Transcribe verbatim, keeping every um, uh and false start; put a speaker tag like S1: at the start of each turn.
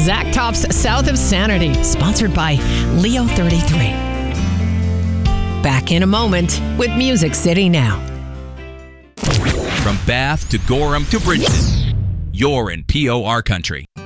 S1: Zach Top's South of Sanity, sponsored by Leo thirty-three. Back in a moment with Music City Now.
S2: From Bath to Gorham to Bridgeton, you're in P O R country.